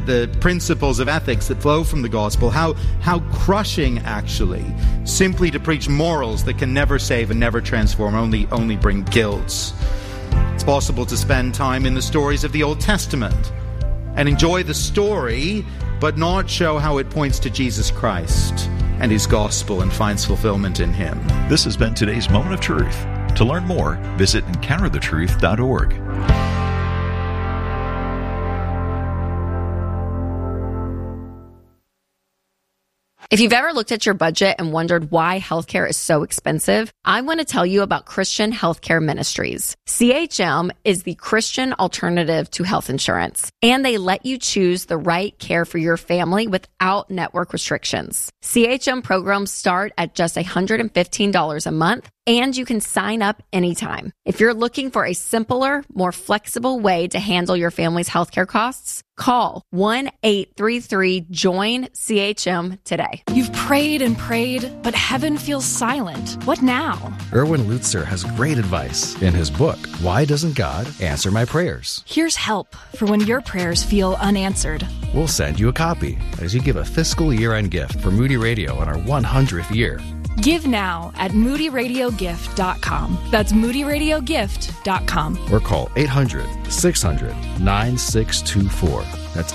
the principles of ethics that flow from the gospel, how crushing, actually, simply to preach morals that can never save and never transform, only bring guilt. It's possible to spend time in the stories of the Old Testament and enjoy the story, but not show how it points to Jesus Christ and his gospel and finds fulfillment in him. This has been today's Moment of Truth. To learn more, visit encounterthetruth.org. If you've ever looked at your budget and wondered why healthcare is so expensive, I want to tell you about Christian Healthcare Ministries. CHM is the Christian alternative to health insurance, and they let you choose the right care for your family without network restrictions. CHM programs start at just $115 a month, and you can sign up anytime. If you're looking for a simpler, more flexible way to handle your family's healthcare costs, call 1-833-JOIN-CHM today. You've prayed and prayed, but heaven feels silent. What now? Erwin Lutzer has great advice in his book, Why Doesn't God Answer My Prayers? Here's help for when your prayers feel unanswered. We'll send you a copy as you give a fiscal year-end gift for Moody Radio on our 100th year. Give now at moodyradiogift.com. That's moodyradiogift.com. Or call 800-600-9624. That's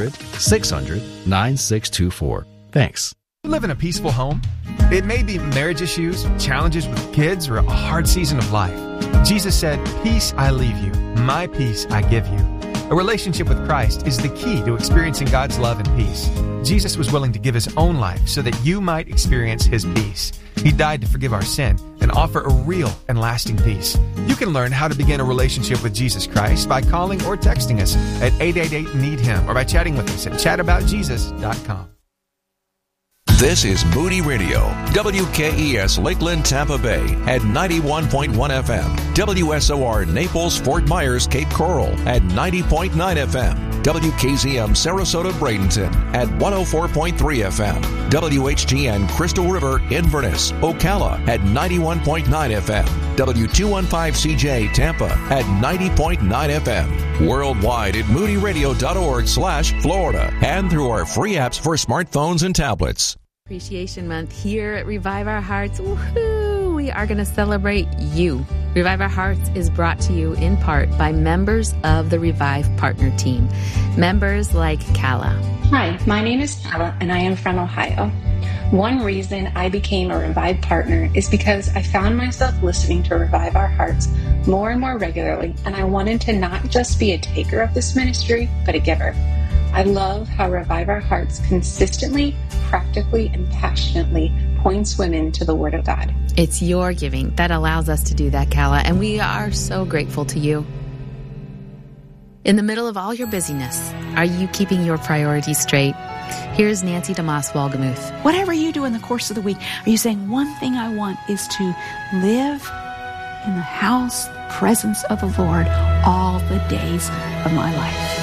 800-600-9624. Thanks. You live in a peaceful home? It may be marriage issues, challenges with kids, or a hard season of life. Jesus said, "Peace I leave you, my peace I give you." A relationship with Christ is the key to experiencing God's love and peace. Jesus was willing to give his own life so that you might experience his peace. He died to forgive our sin and offer a real and lasting peace. You can learn how to begin a relationship with Jesus Christ by calling or texting us at 888-NEED-HIM or by chatting with us at chataboutjesus.com. This is Moody Radio, WKES Lakeland, Tampa Bay at 91.1 FM, WSOR Naples, Fort Myers, Cape Coral at 90.9 FM, WKZM Sarasota, Bradenton at 104.3 FM, WHTN Crystal River, Inverness, Ocala at 91.9 FM, W215CJ Tampa at 90.9 FM, worldwide at moodyradio.org/Florida, and through our free apps for smartphones and tablets. Appreciation Month here at Revive Our Hearts. Woohoo! We are going to celebrate you. Revive Our Hearts is brought to you in part by members of the Revive Partner Team. Members like Kala. Hi, my name is Kala, and I am from Ohio. One reason I became a Revive Partner is because I found myself listening to Revive Our Hearts more and more regularly, and I wanted to not just be a taker of this ministry, but a giver. I love how Revive Our Hearts consistently, practically, and passionately points women to the Word of God. It's your giving that allows us to do that, Kala, and we are so grateful to you. In the middle of all your busyness, are you keeping your priorities straight? Here's Nancy DeMoss Walgemuth. Whatever you do in the course of the week, are you saying one thing I want is to live in the house, the presence of the Lord all the days of my life?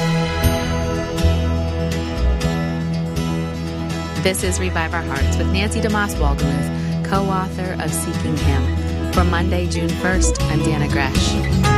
This is Revive Our Hearts with Nancy DeMoss Walgemuth, co-author of Seeking Him. For Monday, June 1st, I'm Dana Gresh.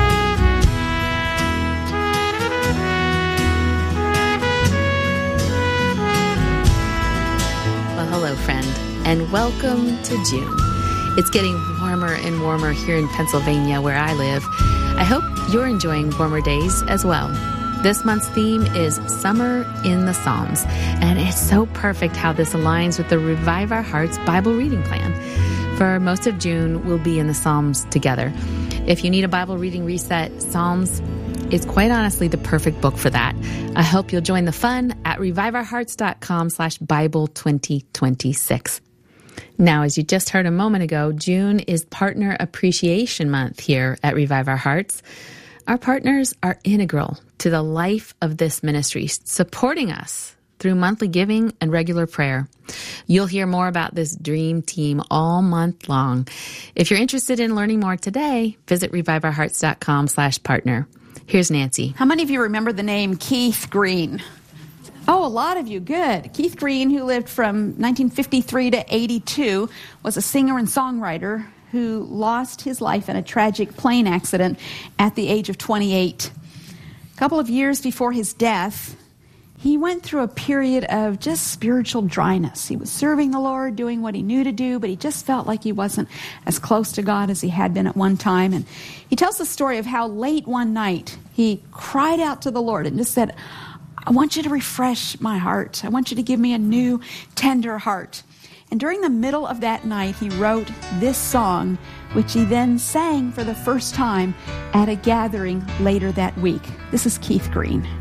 Well, hello, friend, and welcome to June. It's getting warmer and warmer here in Pennsylvania, where I live. I hope you're enjoying warmer days as well. This month's theme is Summer in the Psalms, and it's so perfect how this aligns with the Revive Our Hearts Bible reading plan. For most of June, we'll be in the Psalms together. If you need a Bible reading reset, Psalms is quite honestly the perfect book for that. I hope you'll join the fun at reviveourhearts.com/Bible2026. Now, as you just heard a moment ago, June is Partner Appreciation Month here at Revive Our Hearts. Our partners are integral to the life of this ministry, supporting us through monthly giving and regular prayer. You'll hear more about this dream team all month long. If you're interested in learning more today, visit reviveourhearts.com/partner. Here's Nancy. How many of you remember the name Keith Green? Oh, a lot of you. Good. Keith Green, who lived from 1953 to 82, was a singer and songwriter who lost his life in a tragic plane accident at the age of 28. A couple of years before his death, he went through a period of just spiritual dryness. He was serving the Lord, doing what he knew to do, but he just felt like he wasn't as close to God as he had been at one time. And he tells the story of how late one night he cried out to the Lord and just said, I want you to refresh my heart. I want you to give me a new, tender heart. And during the middle of that night, he wrote this song, which he then sang for the first time at a gathering later that week. This is Keith Green.